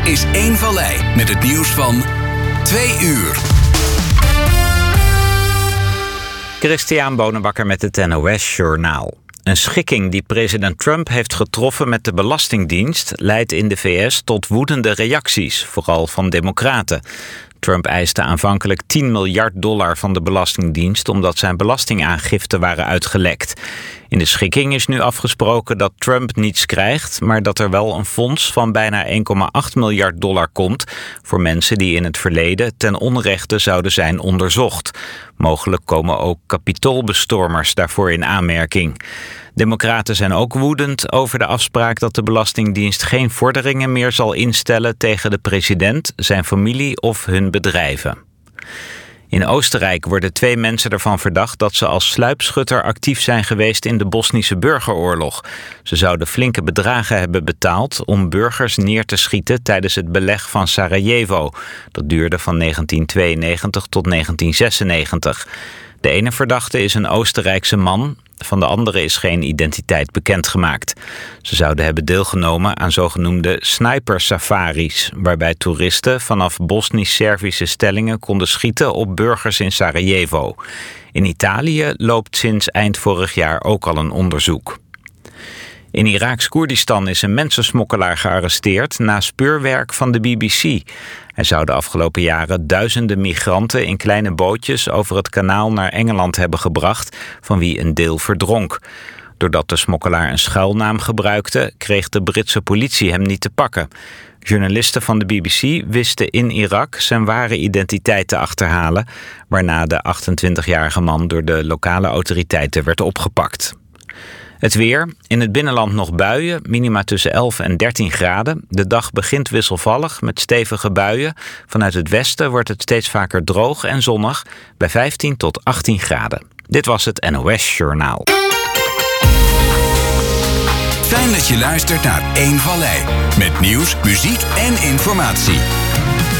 is 1 Vallei met het nieuws van 2 uur. Christian Bonenbakker met het NOS Journaal. Een schikking die president Trump heeft getroffen met de Belastingdienst leidt in de VS tot woedende reacties, vooral van democraten. Trump eiste aanvankelijk $10 miljard van de Belastingdienst omdat zijn belastingaangiften waren uitgelekt. In de schikking is nu afgesproken dat Trump niets krijgt, maar dat er wel een fonds van bijna $1,8 miljard komt voor mensen die in het verleden ten onrechte zouden zijn onderzocht. Mogelijk komen ook kapitoolbestormers daarvoor in aanmerking. Democraten zijn ook woedend over de afspraak dat de Belastingdienst geen vorderingen meer zal instellen tegen de president, zijn familie of hun bedrijven. In Oostenrijk worden 2 mensen ervan verdacht dat ze als sluipschutter actief zijn geweest in de Bosnische burgeroorlog. Ze zouden flinke bedragen hebben betaald om burgers neer te schieten tijdens het beleg van Sarajevo. Dat duurde van 1992 tot 1996. De ene verdachte is een Oostenrijkse man. Van de andere is geen identiteit bekendgemaakt. Ze zouden hebben deelgenomen aan zogenoemde sniper-safaris, waarbij toeristen vanaf Bosnisch-Servische stellingen konden schieten op burgers in Sarajevo. In Italië loopt sinds eind vorig jaar ook al een onderzoek. In Iraaks Koerdistan is een mensensmokkelaar gearresteerd na speurwerk van de BBC. Hij zou de afgelopen jaren duizenden migranten in kleine bootjes over het kanaal naar Engeland hebben gebracht, van wie een deel verdronk. Doordat de smokkelaar een schuilnaam gebruikte, kreeg de Britse politie hem niet te pakken. Journalisten van de BBC wisten in Irak zijn ware identiteit te achterhalen, waarna de 28-jarige man door de lokale autoriteiten werd opgepakt. Het weer. In het binnenland nog buien, minima tussen 11 en 13 graden. De dag begint wisselvallig met stevige buien. Vanuit het westen wordt het steeds vaker droog en zonnig bij 15 tot 18 graden. Dit was het NOS Journaal. Fijn dat je luistert naar 1 Vallei. Met nieuws, muziek en informatie.